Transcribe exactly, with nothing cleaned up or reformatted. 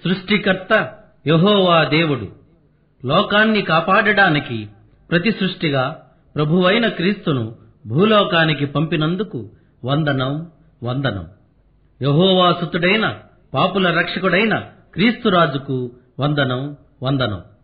సృష్టికర్త యెహోవా దేవుడు లోకాన్ని కాపాడడానికి ప్రతి సృష్టిగా ప్రభువైన క్రీస్తును భూలోకానికి పంపినందుకు వందనం వందనం. యెహోవా సుతుడైన పాపుల రక్షకుడైన క్రీస్తురాజుకు వందనం వందనం.